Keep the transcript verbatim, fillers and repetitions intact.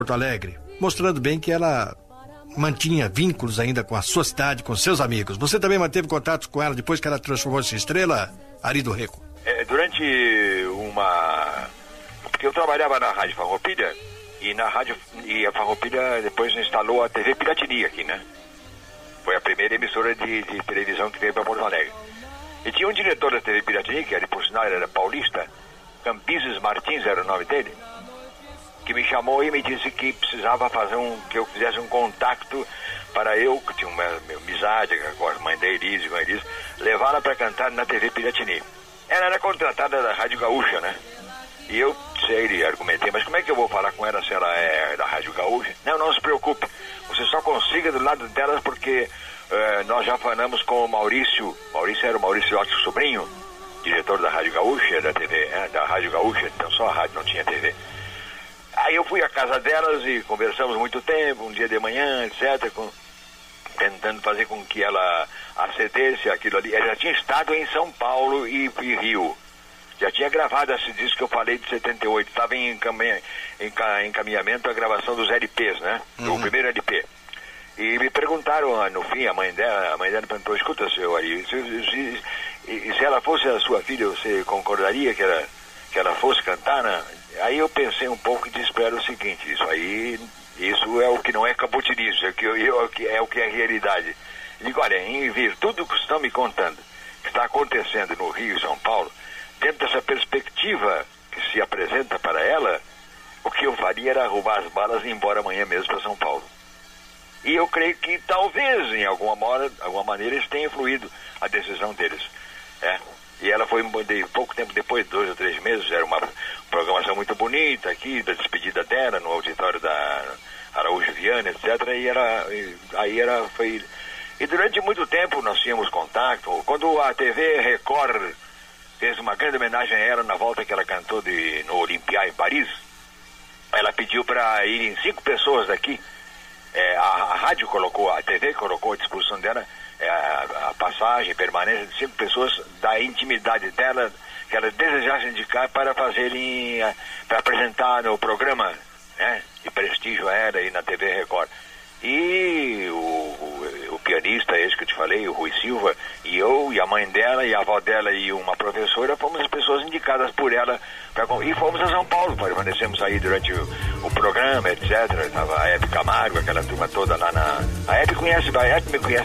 Porto Alegre, mostrando bem que ela mantinha vínculos ainda com a sua cidade, com seus amigos. Você também manteve contato com ela depois que ela transformou-se em estrela, Ari do Reco? É, durante uma... Porque eu trabalhava na Rádio Farroupilha, e na rádio, e a Farroupilha depois instalou a T V Piratini aqui, né? Foi a primeira emissora de, de televisão que veio para Porto Alegre. E tinha um diretor da T V Piratini, que era, por sinal, era paulista, Campises Martins era o nome dele, que me chamou e me disse que precisava fazer um, que eu fizesse um contato para eu, que tinha uma, uma amizade com a mãe da Elise, com a Elise, levá-la para cantar na T V Piratini. Ela era contratada da Rádio Gaúcha, né? E eu sei, argumentei, mas como é que eu vou falar com ela se ela é da Rádio Gaúcha? Não, não se preocupe, você só consiga do lado delas porque uh, nós já falamos com o Maurício, Maurício era o Maurício Otto Sobrinho, diretor da Rádio Gaúcha, da T V, é, da Rádio Gaúcha, então só a rádio, não tinha T V. Aí eu fui à casa delas e conversamos muito tempo, um dia de manhã, etcétera, com, tentando fazer com que ela acedesse aquilo ali. Ela já tinha estado em São Paulo e, e Rio. Já tinha gravado esse disco que eu falei de setenta e oito. Estava em, encaminha, em encaminhamento a gravação dos L Ps, né? Uhum. O primeiro L P. E me perguntaram, no fim, a mãe dela, a mãe dela perguntou, escuta, seu Ari, se, se, se, se ela fosse a sua filha, você concordaria que ela, que ela fosse cantar, né? Aí eu pensei um pouco e disse para ela o seguinte, isso aí, isso é o que não é cabotinice, é o que, é, é o que é realidade. E digo, olha, em virtude do que estão me contando, que está acontecendo no Rio e São Paulo, dentro dessa perspectiva que se apresenta para ela, o que eu faria era arrumar as balas e ir embora amanhã mesmo para São Paulo. E eu creio que talvez, em alguma, hora, alguma maneira, isso tenha influído a decisão deles. É. E ela foi de pouco tempo depois, dois ou três meses, era uma programação muito bonita aqui, da despedida dela, no auditório da Araújo Viana, etcétera. E ela, e, aí ela foi... E durante muito tempo nós tínhamos contato. Quando a T V Record fez uma grande homenagem a ela na volta que ela cantou de, no Olympia em Paris, ela pediu para ir em cinco pessoas daqui. É, a, a rádio colocou, a T V colocou à disposição dela é, a, a passagem, permanência de cinco pessoas da intimidade dela, que ela desejasse indicar para fazerem, para apresentar no programa, né, de prestígio a ela aí na T V Record. E o, o, o pianista, esse que eu te falei, o Rui Silva, e eu, e a mãe dela, e a avó dela, e uma professora, fomos as pessoas indicadas por ela, pra, e fomos a São Paulo, permanecemos aí durante o, o programa, etcétera. Estava a Hebe Camargo, aquela turma toda lá na... A Hebe conhece, a Hebe me conhece